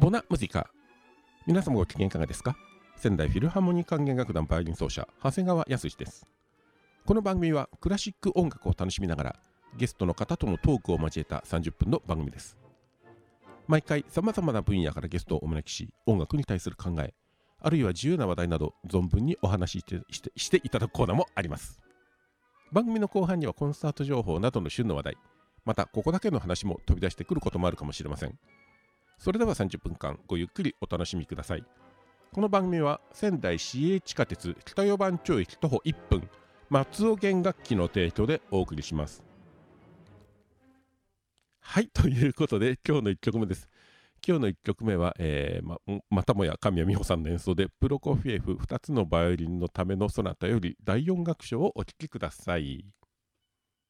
ボナムジカ。皆様ご機嫌いかがですか？仙台フィルハーモニー管弦楽団バイオリン奏者長谷川康です。この番組はクラシック音楽を楽しみながらゲストの方とのトークを交えた30分の番組です。毎回さまざまな分野からゲストをお招きし、音楽に対する考え、あるいは自由な話題など存分にお話ししていただくコーナーもあります。番組の後半にはコンサート情報などの旬の話題、またここだけの話も飛び出してくることもあるかもしれません。それでは30分間ごゆっくりお楽しみください。この番組は仙台市営地下鉄北四番町駅徒歩1分松尾弦楽器の提供でお送りします。はい、ということで今日の1曲目です。今日の1曲目は、またもや神谷美穂さんの演奏でプロコフィエフ2つのバイオリンのためのソナタより第4楽章をお聴きください。